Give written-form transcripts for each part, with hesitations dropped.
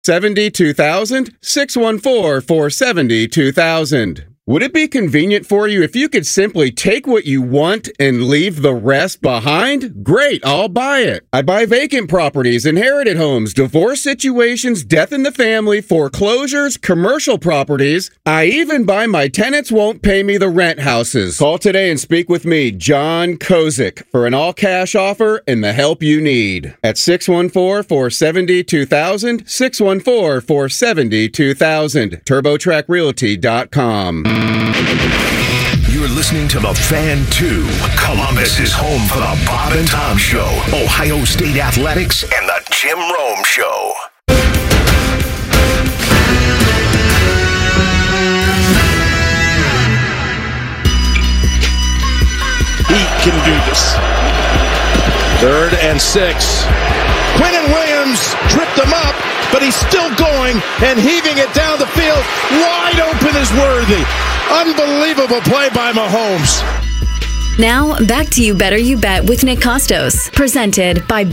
72,000, 614-470-2000. Would it be convenient for you if you could simply take what you want and leave the rest behind? Great, I'll buy it. I buy vacant properties, inherited homes, divorce situations, death in the family, foreclosures, commercial properties. I even buy my tenants won't pay me the rent houses. Call today and speak with me, John Kozik, for an all-cash offer and the help you need. At 614-470-2000, 614-470-2000, TurboTrackRealty.com. You're listening to The Fan 2. Columbus is home for the Bob and Tom Show, Ohio State Athletics, and the Jim Rome Show. He can do this. 3rd and 6. Quinnen Williams tripped him up, but he's still going and heaving it down the field. Wide open is Worthy. Unbelievable play by Mahomes. Now, back to You Better You Bet with Nick Costos, presented by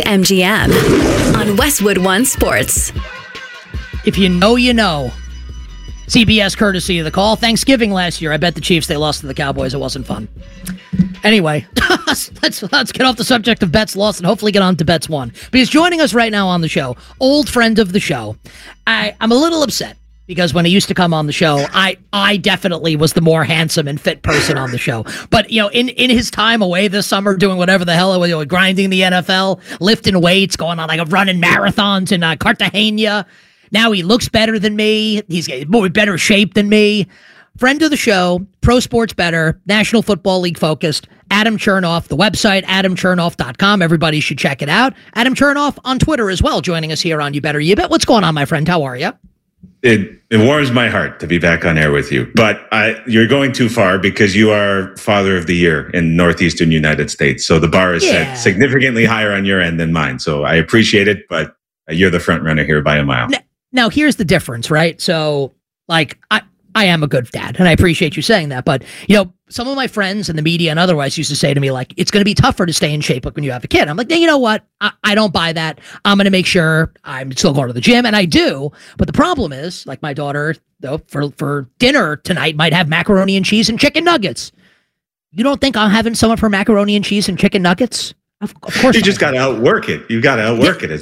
BetMGM on Westwood One Sports. If you know, you know. CBS courtesy of the call. Thanksgiving last year, I bet the Chiefs, they lost to the Cowboys. It wasn't fun. Anyway, let's get off the subject of bets lost and hopefully get on to bets won. But he's joining us right now on the show. Old friend of the show. I'm a little upset because when he used to come on the show, I definitely was the more handsome and fit person on the show. But, you know, in his time away this summer doing whatever the hell, you know, grinding the NFL, lifting weights, going on like running marathons in Cartagena. Now he looks better than me. He's more better shape than me. Friend of the show, Pro Sports Better, National Football League focused, Adam Chernoff, the website, adamchernoff.com. Everybody should check it out. Adam Chernoff on Twitter as well, joining us here on You Better You Bet. What's going on, my friend? How are you? It warms my heart to be back on air with you, but you're going too far because you are Father of the Year in Northeastern United States. So the bar is set significantly higher on your end than mine. So I appreciate it, but you're the front runner here by a mile. Now, here's the difference, right? So, like, I am a good dad, and I appreciate you saying that. But, you know, some of my friends in the media and otherwise used to say to me, like, it's going to be tougher to stay in shape like when you have a kid. I'm like, you know what? I don't buy that. I'm going to make sure I'm still going to the gym, and I do. But the problem is, like, my daughter, though, for dinner tonight might have macaroni and cheese and chicken nuggets. You don't think I'm having some of her macaroni and cheese and chicken nuggets? Of course you just got to outwork it. You got to outwork it.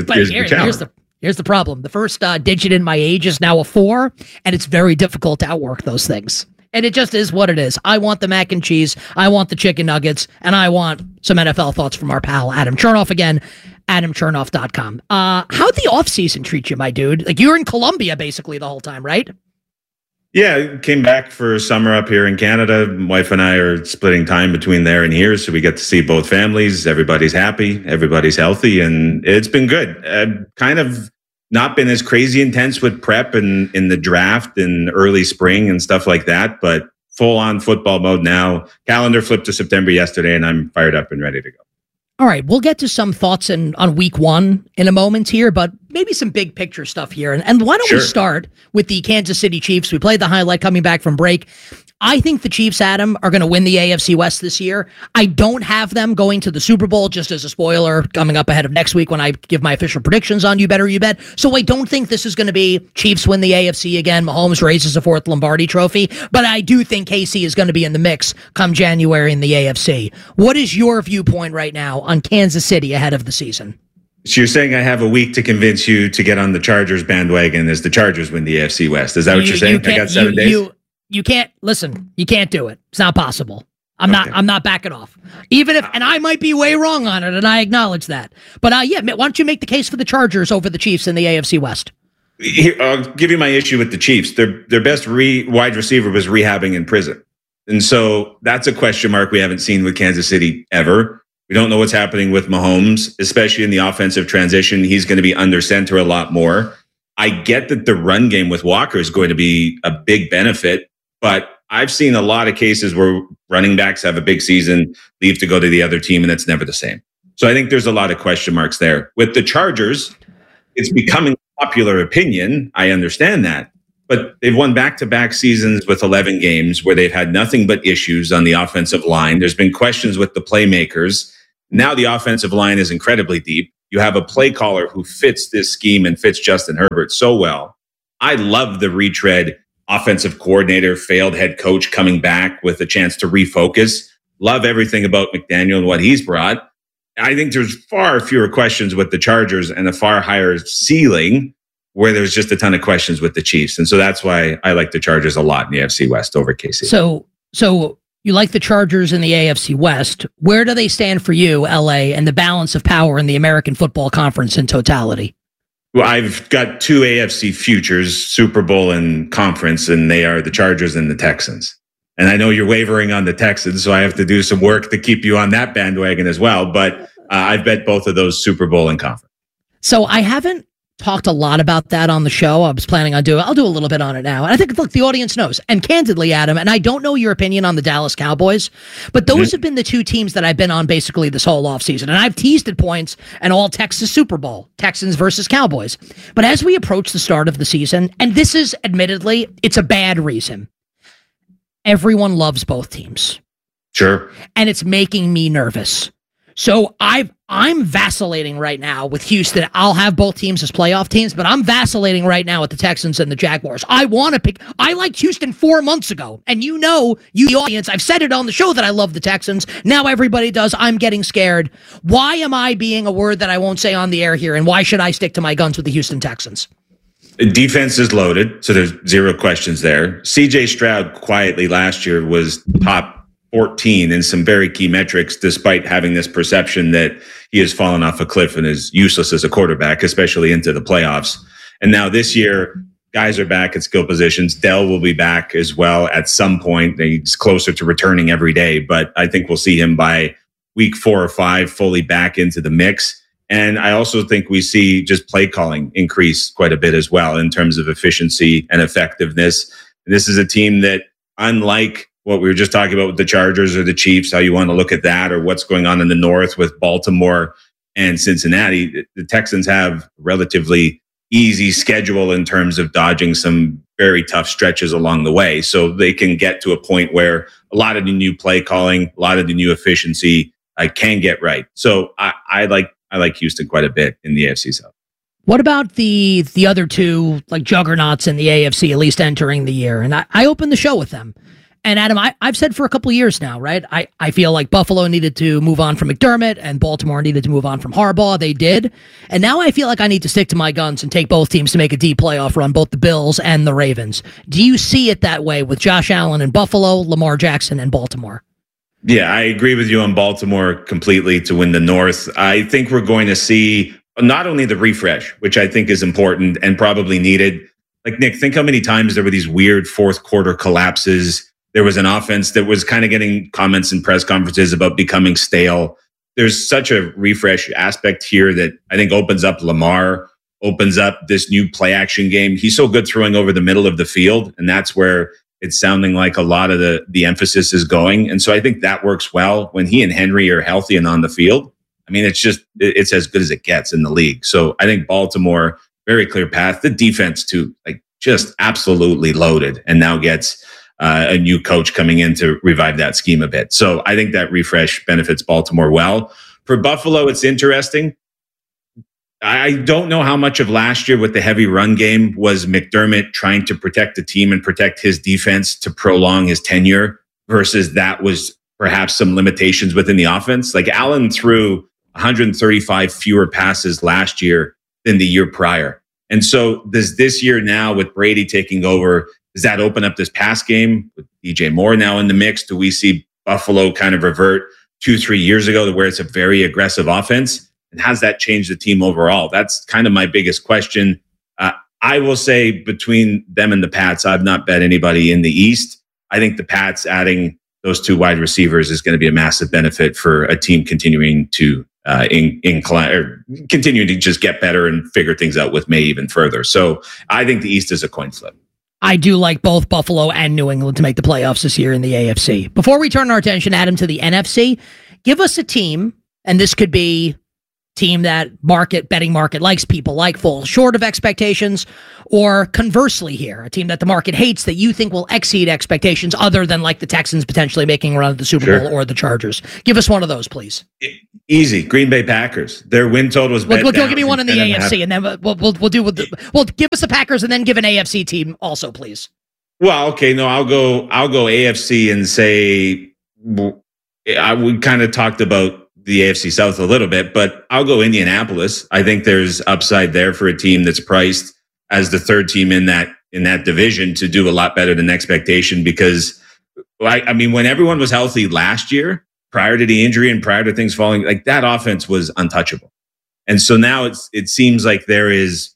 Here's the problem. The first digit in my age is now a 4, and it's very difficult to outwork those things. And it just is what it is. I want the mac and cheese, I want the chicken nuggets, and I want some NFL thoughts from our pal Adam Chernoff. Again, adamchernoff.com. How'd the offseason treat you, my dude? Like, you were in Colombia basically the whole time, right? Yeah, came back for summer up here in Canada. My wife and I are splitting time between there and here, so we get to see both families. Everybody's happy, everybody's healthy, and it's been good. I've kind of not been as crazy intense with prep and in the draft in early spring and stuff like that, but full-on football mode now. Calendar flipped to September yesterday, and I'm fired up and ready to go. All right, we'll get to some thoughts on week one in a moment here, but maybe some big picture stuff here. And why don't we start with the Kansas City Chiefs? We played the highlight coming back from break. I think the Chiefs, Adam, are going to win the AFC West this year. I don't have them going to the Super Bowl, just as a spoiler, coming up ahead of next week when I give my official predictions on You Better You Bet. So I don't think this is going to be Chiefs win the AFC again. Mahomes raises a 4th Lombardi trophy. But I do think KC is going to be in the mix come January in the AFC. What is your viewpoint right now on Kansas City ahead of the season? So you're saying I have a week to convince you to get on the Chargers bandwagon as the Chargers win the AFC West. Is that what you're saying? I got 7 days? You can't listen. You can't do it. It's not possible. I'm not backing off. Even if, and I might be way wrong on it, and I acknowledge that. But why don't you make the case for the Chargers over the Chiefs in the AFC West? Here, I'll give you my issue with the Chiefs. Their best wide receiver was rehabbing in prison, and so that's a question mark we haven't seen with Kansas City ever. We don't know what's happening with Mahomes, especially in the offensive transition. He's going to be under center a lot more. I get that the run game with Walker is going to be a big benefit. But I've seen a lot of cases where running backs have a big season, leave to go to the other team, and it's never the same. So I think there's a lot of question marks there. With the Chargers, it's becoming popular opinion. I understand that. But they've won back-to-back seasons with 11 games where they've had nothing but issues on the offensive line. There's been questions with the playmakers. Now the offensive line is incredibly deep. You have a play caller who fits this scheme and fits Justin Herbert so well. I love the retread offensive coordinator, failed head coach coming back with a chance to refocus. Love everything about McDaniel and what he's brought. I think there's far fewer questions with the Chargers and a far higher ceiling where there's just a ton of questions with the Chiefs. And so that's why I like the Chargers a lot in the AFC West over KC. So you like the Chargers in the AFC West. Where do they stand for you, LA, and the balance of power in the American Football Conference in totality? Well, I've got two AFC futures, Super Bowl and conference, and they are the Chargers and the Texans. And I know you're wavering on the Texans, so I have to do some work to keep you on that bandwagon as well. But I've bet both of those Super Bowl and conference. So I haven't talked a lot about that on the show. I was planning on I'll do a little bit on it now. And I think, look, the audience knows. And candidly, Adam, and I don't know your opinion on the Dallas Cowboys, but those have been the two teams that I've been on basically this whole offseason. And I've teased at points an all Texas Super Bowl, Texans versus Cowboys. But as we approach the start of the season, and this is admittedly, it's a bad reason, everyone loves both teams. Sure. And it's making me nervous. So I'm vacillating right now with Houston. I'll have both teams as playoff teams, but I'm vacillating right now with the Texans and the Jaguars. I liked Houston 4 months ago, and you the audience, I've said it on the show that I love the Texans. Now everybody does. I'm getting scared. Why am I being a word that I won't say on the air here, and why should I stick to my guns with the Houston Texans? Defense is loaded, so there's zero questions there. CJ Stroud quietly last year was top 14 in some very key metrics, despite having this perception that he has fallen off a cliff and is useless as a quarterback, especially into the playoffs. And now this year, guys are back at skill positions. Dell will be back as well at some point. He's closer to returning every day, but I think we'll see him by week 4 or 5 fully back into the mix. And I also think we see just play calling increase quite a bit as well in terms of efficiency and effectiveness. And this is a team that, unlike what we were just talking about with the Chargers or the Chiefs, how you want to look at that, or what's going on in the North with Baltimore and Cincinnati, the Texans have a relatively easy schedule in terms of dodging some very tough stretches along the way. So they can get to a point where a lot of the new play calling, a lot of the new efficiency can get right. So I like Houston quite a bit in the AFC South. What about the other two like juggernauts in the AFC, at least entering the year? And I opened the show with them. And Adam, I've said for a couple of years now, right? I feel like Buffalo needed to move on from McDermott and Baltimore needed to move on from Harbaugh. They did. And now I feel like I need to stick to my guns and take both teams to make a deep playoff run, both the Bills and the Ravens. Do you see it that way with Josh Allen in Buffalo, Lamar Jackson in Baltimore? Yeah, I agree with you on Baltimore completely to win the North. I think we're going to see not only the refresh, which I think is important and probably needed. Like, Nick, think how many times there were these weird fourth quarter collapses. There was an offense that was kind of getting comments in press conferences about becoming stale. There's such a refresh aspect here that I think opens up Lamar, opens up this new play action game. He's so good throwing over the middle of the field, and that's where it's sounding like a lot of the emphasis is going. And so I think that works well when he and Henry are healthy and on the field. I mean, it's as good as it gets in the league. So I think Baltimore, very clear path. The defense too, like just absolutely loaded, and now gets a new coach coming in to revive that scheme a bit. So I think that refresh benefits Baltimore well. For Buffalo, it's interesting. I don't know how much of last year with the heavy run game was McDermott trying to protect the team and protect his defense to prolong his tenure versus that was perhaps some limitations within the offense. Like, Allen threw 135 fewer passes last year than the year prior. And so does this year now with Brady taking over, does that open up this pass game with DJ Moore now in the mix? Do we see Buffalo kind of revert 2-3 years ago to where it's a very aggressive offense? And has that changed the team overall? That's kind of my biggest question. I will say between them and the Pats, I've not bet anybody in the East. I think the Pats adding those two wide receivers is going to be a massive benefit for a team continuing to continuing to just get better and figure things out with May even further. So I think the East is a coin flip. I do like both Buffalo and New England to make the playoffs this year in the AFC. Before we turn our attention, Adam, to the NFC, give us a team, and this could be team that betting market likes, people like, falls short of expectations, or conversely here, a team that the market hates that you think will exceed expectations, other than like the Texans potentially making a run at the Super Bowl or the Chargers? Give us one of those, please. Easy. Green Bay Packers. Their win total was We'll give me one in the AFC, and then we'll do give us the Packers, and then give an AFC team also, please. Well, okay, no, I'll go AFC and say we kind of talked about the AFC South a little bit, but I'll go Indianapolis. I think there's upside there for a team that's priced as the third team in that division to do a lot better than expectation, because I mean, when everyone was healthy last year, prior to the injury and prior to things falling, like that offense was untouchable. And so now it seems like there is,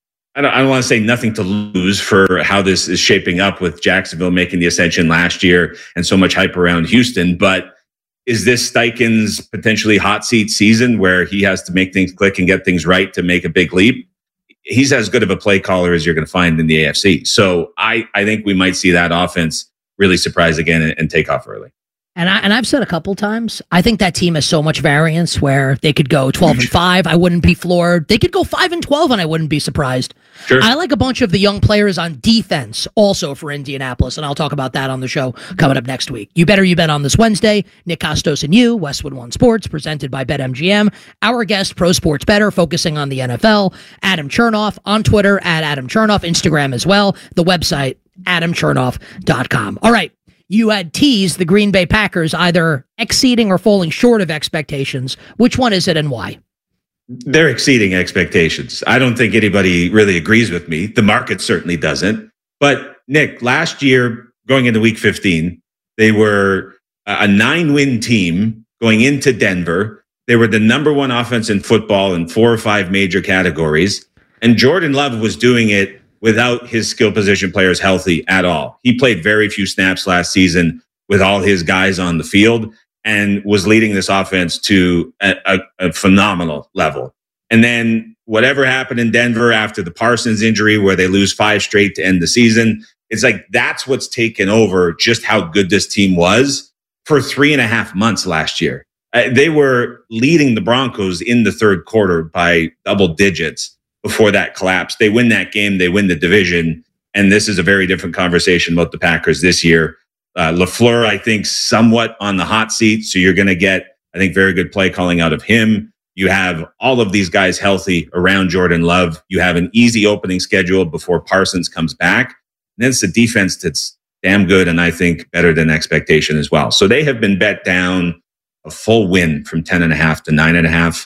I don't want to say nothing to lose for how this is shaping up with Jacksonville making the ascension last year and so much hype around Houston. But is this Steichen's potentially hot seat season where he has to make things click and get things right to make a big leap? He's as good of a play caller as you're going to find in the AFC. So I think we might see that offense really surprise again and take off early. And I've said a couple times, I think that team has so much variance where they could go 12-5. I wouldn't be floored. They could go 5-12, and I wouldn't be surprised. Sure. I like a bunch of the young players on defense also for Indianapolis, and I'll talk about that on the show coming up next week. You Bet on this Wednesday. Nick Costos and you, Westwood One Sports, presented by BetMGM. Our guest, Pro Sports Bettor, focusing on the NFL. Adam Chernoff on Twitter at Adam Chernoff, Instagram as well. The website, adamchernoff.com. All right. You had teased the Green Bay Packers either exceeding or falling short of expectations. Which one is it and why? They're exceeding expectations. I don't think anybody really agrees with me. The market certainly doesn't. But Nick, last year, going into week 15, they were a 9-win team going into Denver. They were the number one offense in football in 4 or 5 major categories. And Jordan Love was doing it without his skill position players healthy at all. He played very few snaps last season with all his guys on the field and was leading this offense to a phenomenal level. And then whatever happened in Denver after the Parsons injury, where they lose 5 straight to end the season, it's like that's what's taken over just how good this team was for 3.5 months last year. They were leading the Broncos in the third quarter by double digits. Before that collapse, they win that game, they win the division, and this is a very different conversation about the Packers this year. LaFleur, I think, somewhat on the hot seat, so you're going to get, I think, very good play calling out of him. You have all of these guys healthy around Jordan Love. You have an easy opening schedule before Parsons comes back. And then it's a defense that's damn good, and I think better than expectation as well. So they have been bet down a full win from 10.5 to 9.5.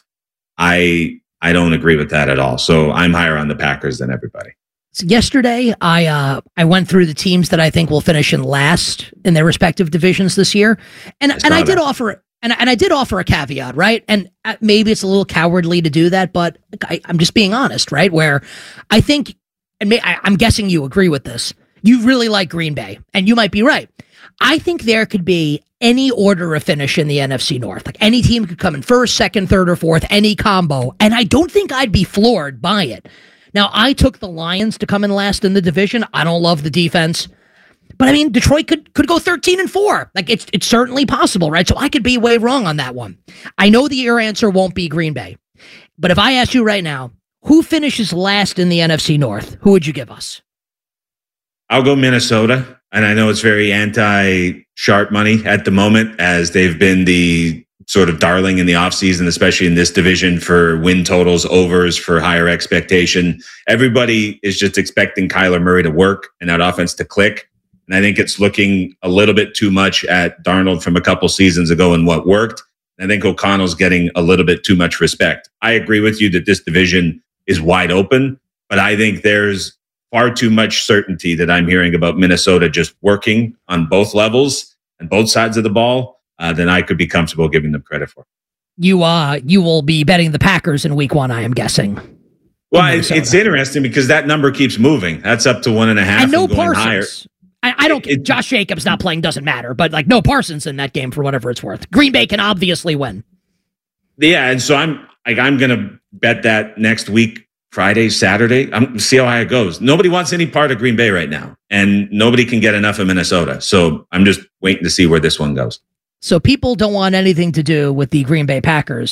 I don't agree with that at all. So I'm higher on the Packers than everybody. So yesterday, I went through the teams that I think will finish in last in their respective divisions this year, and I did offer a caveat, right? And maybe it's a little cowardly to do that, but I'm just being honest, right? Where I think, and I'm guessing you agree with this. You really like Green Bay, and you might be right. I think there could be any order of finish in the NFC North. Like any team could come in first, second, third, or fourth, any combo. And I don't think I'd be floored by it. Now, I took the Lions to come in last in the division. I don't love the defense. But I mean, Detroit could go 13-4. Like it's certainly possible, right? So I could be way wrong on that one. I know your answer won't be Green Bay. But if I ask you right now, who finishes last in the NFC North? Who would you give us? I'll go Minnesota. And I know it's very anti-sharp money at the moment, as they've been the sort of darling in the offseason, especially in this division, for win totals, overs, for higher expectation. Everybody is just expecting Kyler Murray to work and that offense to click. And I think it's looking a little bit too much at Darnold from a couple seasons ago and what worked. I think O'Connell's getting a little bit too much respect. I agree with you that this division is wide open, but I think there's far too much certainty that I'm hearing about Minnesota just working on both levels and both sides of the ball than I could be comfortable giving them credit for. You will be betting the Packers in week 1, I am guessing. Well, it's interesting because that number keeps moving. That's up to 1.5 and no going Parsons. Higher. I don't. Josh Jacobs not playing doesn't matter, but like no Parsons in that game for whatever it's worth. Green Bay can obviously win. Yeah, and so I'm going to bet that next week. Friday, Saturday, see how it goes. Nobody wants any part of Green Bay right now, and nobody can get enough of Minnesota. So I'm just waiting to see where this one goes. So people don't want anything to do with the Green Bay Packers.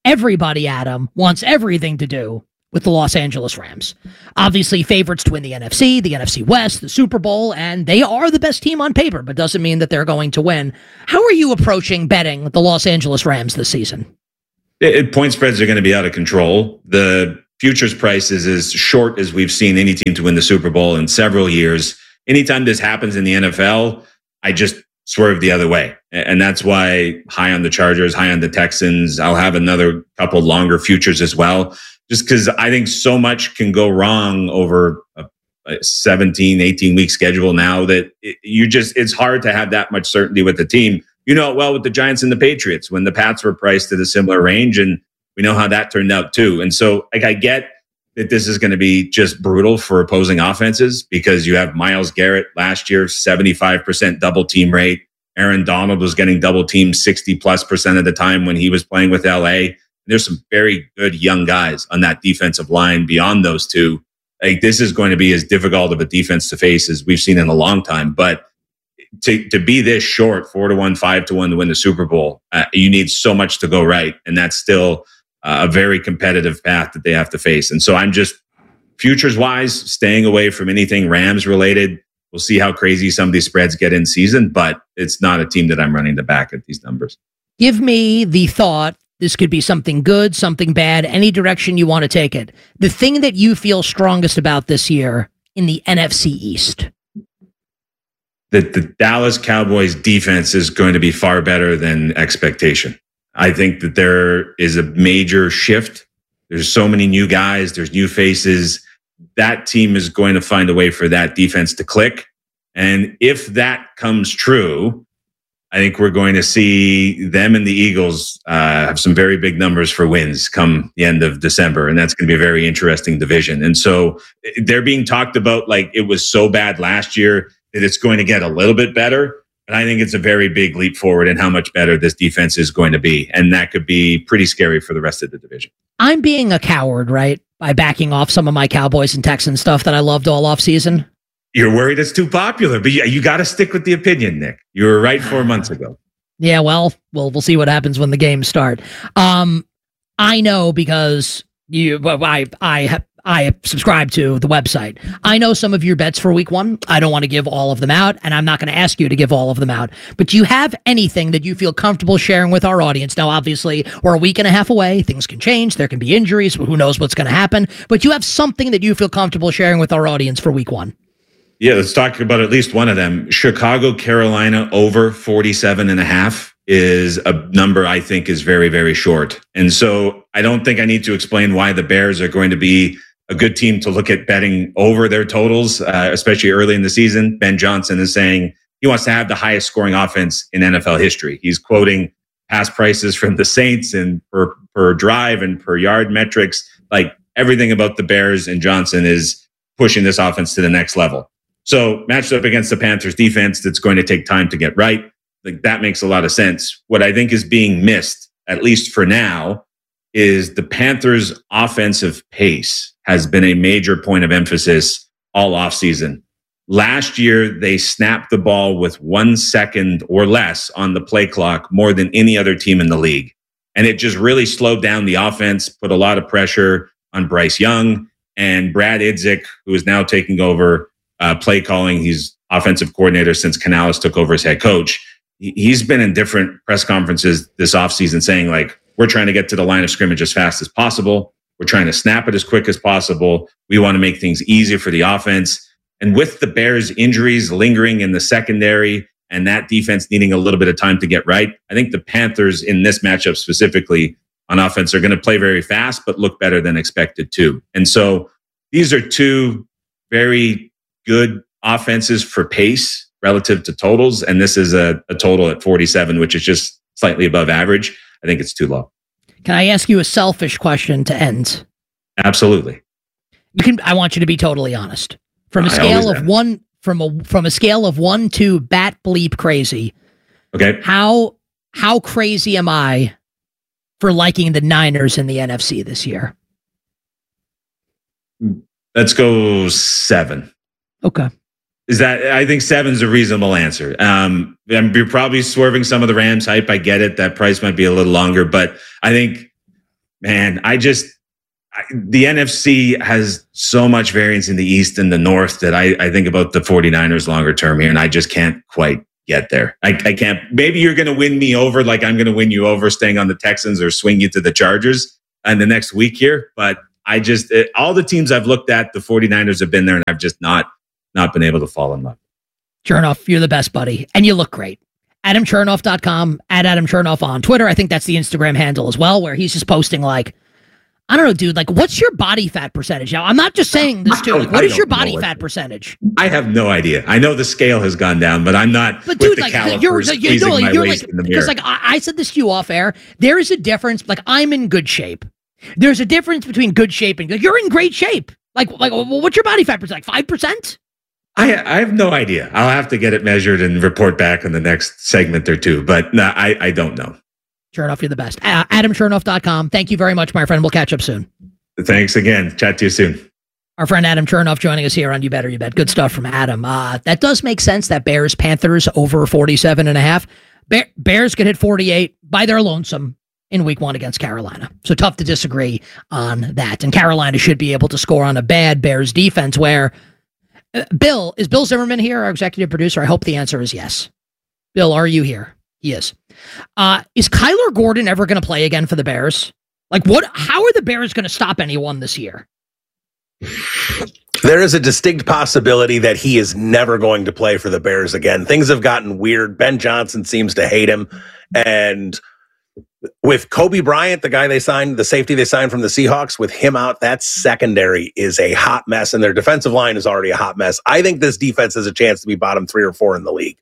everybody, Adam, wants everything to do with the Los Angeles Rams. Obviously, favorites to win the NFC West, the Super Bowl, and they are the best team on paper, but doesn't mean that they're going to win. How are you approaching betting the Los Angeles Rams this season? Point spreads are going to be out of control. The futures price is as short as we've seen any team to win the Super Bowl in several years. Anytime this happens in the NFL, I just swerve the other way. And that's why high on the Chargers, high on the Texans. I'll have another couple longer futures as well, just because I think so much can go wrong over a 17, 18-week schedule now that it's hard to have that much certainty with the team. You know it well with the Giants and the Patriots when the Pats were priced at a similar range, and we know how that turned out too. And so I get that this is going to be just brutal for opposing offenses because you have Myles Garrett last year, 75% double team rate. Aaron Donald was getting double teamed 60+% of the time when he was playing with LA. There's some very good young guys on that defensive line beyond those two. Like, this is going to be as difficult of a defense to face as we've seen in a long time. But to be this short, 4-1, 5-1 to win the Super Bowl, you need so much to go right. And that's still a very competitive path that they have to face. And so I'm just, futures-wise, staying away from anything Rams related. We'll see how crazy some of these spreads get in season, but it's not a team that I'm running to back at these numbers. Give me the thought. This could be something good, something bad, any direction you want to take it. The thing that you feel strongest about this year in the NFC East. That the Dallas Cowboys defense is going to be far better than expectation. I think that there is a major shift. There's so many new guys. There's new faces. That team is going to find a way for that defense to click. And if that comes true, I think we're going to see them and the Eagles have some very big numbers for wins come the end of December. And that's going to be a very interesting division. And so they're being talked about like it was so bad last year that it's going to get a little bit better. But I think it's a very big leap forward in how much better this defense is going to be. And that could be pretty scary for the rest of the division. I'm being a coward, right? By backing off some of my Cowboys and Texans stuff that I loved all off season. You're worried it's too popular, but you got to stick with the opinion, Nick. You were right 4 months ago. Yeah, well, we'll see what happens when the games start. I know because I subscribe to the website. I know some of your bets for week one. I don't want to give all of them out, and I'm not going to ask you to give all of them out. But do you have anything that you feel comfortable sharing with our audience? Now, obviously, we're a week and a half away. Things can change. There can be injuries. Who knows what's going to happen? But you have something that you feel comfortable sharing with our audience for week one. Yeah, let's talk about at least one of them. Chicago, Carolina over 47.5 is a number I think is very, very short. And so I don't think I need to explain why the Bears are going to be a good team to look at betting over their totals, especially early in the season. Ben Johnson is saying he wants to have the highest scoring offense in NFL history. He's quoting past prices from the Saints and per drive and per yard metrics. Like, everything about the Bears and Johnson is pushing this offense to the next level. So matched up against the Panthers defense, that's going to take time to get right. Like, that makes a lot of sense. What I think is being missed, at least for now, is the Panthers' offensive pace has been a major point of emphasis all offseason. Last year, they snapped the ball with 1 second or less on the play clock more than any other team in the league. And it just really slowed down the offense, put a lot of pressure on Bryce Young and Brad Idzik, who is now taking over play calling. He's offensive coordinator since Canales took over as head coach. He's been in different press conferences this offseason saying, like, we're trying to get to the line of scrimmage as fast as possible. We're trying to snap it as quick as possible. We want to make things easier for the offense. And with the Bears' injuries lingering in the secondary and that defense needing a little bit of time to get right, I think the Panthers in this matchup specifically on offense are going to play very fast, but look better than expected too. And so these are two very good offenses for pace relative to totals. And this is a total at 47, which is just slightly above average. I think it's too low. Can I ask you a selfish question to end? Absolutely. I want you to be totally honest. From a scale of one, from a scale of 1 to bat bleep crazy. Okay. How crazy am I for liking the Niners in the NFC this year? Let's go 7. Okay. I think 7's a reasonable answer. You're probably swerving some of the Rams hype. I get it. That price might be a little longer, but I think man, the NFC has so much variance in the East and the North that I think about the 49ers longer term here, and I just can't quite get there. I can't. Maybe you're going to win me over like I'm going to win you over staying on the Texans or swing you to the Chargers in the next week here. But all the teams I've looked at, the 49ers have been there, and I've just not been able to fall in love. Chernoff, you're the best, buddy. And you look great. AdamChernoff.com, @AdamChernoff on Twitter. I think that's the Instagram handle as well, where he's just posting like, I don't know, dude, like, what's your body fat percentage? Now, I'm not just saying this too. Like, what is your body fat percentage? I have no idea. I know the scale has gone down, but I'm not but dude, with the like, calipers squeezing my waist in the mirror. Because, like, I said this to you off air. There is a difference. Like, I'm in good shape. There's a difference between good shape and, like, you're in great shape. Like, what's your body fat percentage? Like, 5%? I have no idea. I'll have to get it measured and report back in the next segment or two. But no, I don't know. Chernoff, you're the best. AdamChernoff.com. Thank you very much, my friend. We'll catch up soon. Thanks again. Chat to you soon. Our friend Adam Chernoff joining us here on You Better You Bet. Good stuff from Adam. That does make sense, that Bears-Panthers over 47.5. Bears could hit 48 by their lonesome in week 1 against Carolina. So tough to disagree on that. And Carolina should be able to score on a bad Bears defense where is Bill Zimmerman here, our executive producer? I hope the answer is yes. Bill, are you here? He is. Is Kyler Gordon ever going to play again for the Bears? Like, how are the Bears going to stop anyone this year? There is a distinct possibility that he is never going to play for the Bears again. Things have gotten weird. Ben Johnson seems to hate him. And with Kobe Bryant, the safety they signed from the Seahawks, with him out, that secondary is a hot mess, and their defensive line is already a hot mess. I think this defense has a chance to be bottom 3 or 4 in the league.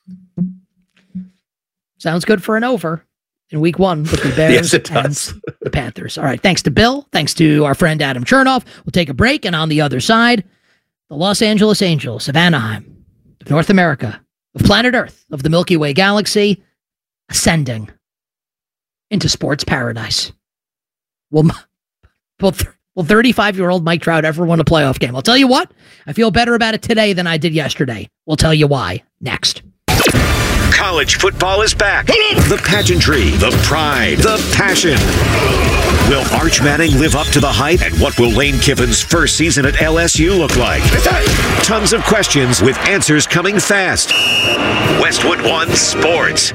Sounds good for an over in week 1 with the Bears yes, it does. And the Panthers. All right. Thanks to Bill. Thanks to our friend Adam Chernoff. We'll take a break. And on the other side, the Los Angeles Angels of Anaheim, of North America, of planet Earth, of the Milky Way galaxy, ascending into sports paradise. Will 35-year-old Mike Trout ever win a playoff game? I'll tell you what. I feel better about it today than I did yesterday. We'll tell you why next. College football is back. The pageantry, the pride, the passion. Will Arch Manning live up to the hype? And what will Lane Kiffin's first season at LSU look like? Tons of questions with answers coming fast. Westwood One Sports.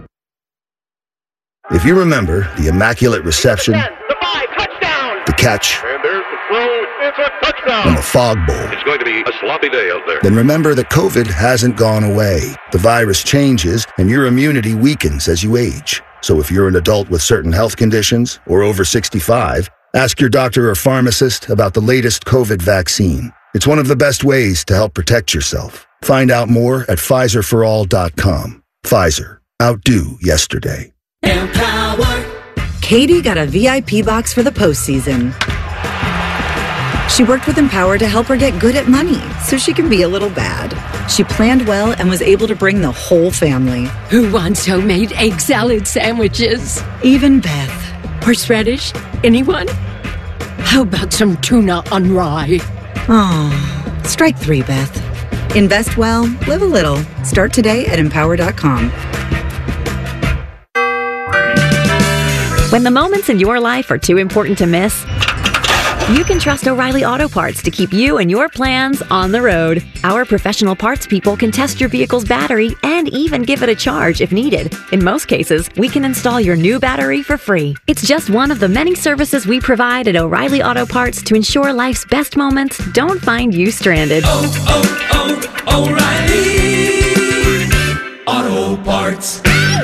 If you remember the immaculate reception, the catch, and there's the throw. It's a touchdown. and the fog bowl, It's going to be a sloppy day out there. then remember that COVID hasn't gone away. The virus changes and your immunity weakens as you age. So if you're an adult with certain health conditions or over 65, ask your doctor or pharmacist about the latest COVID vaccine. It's one of the best ways to help protect yourself. Find out more at PfizerForAll.com. Pfizer. Outdo yesterday. Katie got a VIP box for the postseason. She worked with Empower to help her get good at money so she can be a little bad. She planned well and was able to bring the whole family. Who wants homemade egg salad sandwiches? Even Beth. Horseradish? Anyone? How about some tuna on rye? Oh, strike 3, Beth. Invest well, live a little. Start today at Empower.com. When the moments in your life are too important to miss, you can trust O'Reilly Auto Parts to keep you and your plans on the road. Our professional parts people can test your vehicle's battery and even give it a charge if needed. In most cases, we can install your new battery for free. It's just one of the many services we provide at O'Reilly Auto Parts to ensure life's best moments don't find you stranded. O'Reilly Auto Parts.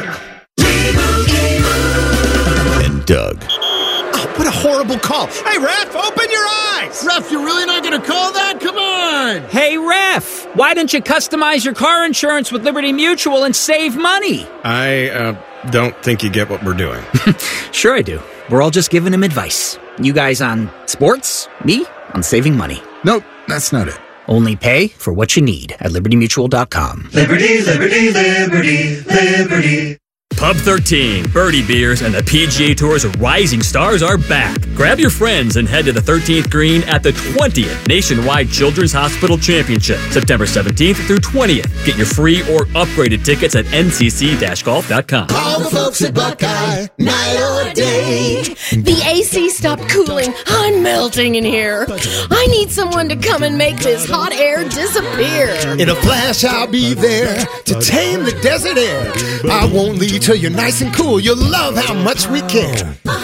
Doug. Oh, what a horrible call. Hey, ref, open your eyes. Ref, you're really not going to call that? Come on. Hey, ref, why don't you customize your car insurance with Liberty Mutual and save money? I don't think you get what we're doing. Sure I do. We're all just giving him advice. You guys on sports, me on saving money. Nope, that's not it. Only pay for what you need at libertymutual.com. Liberty, liberty, liberty, liberty. Pub 13, Birdie Beers, and the PGA Tour's rising stars are back. Grab your friends and head to the 13th green at the 20th Nationwide Children's Hospital Championship, September 17th through 20th. Get your free or upgraded tickets at ncc-golf.com. All the folks at Buckeye, night or day. The AC stopped cooling. I'm melting in here. I need someone to come and make this hot air disappear. In a flash, I'll be there to tame the desert air. I won't leave till you're nice and cool. You'll love how much we care.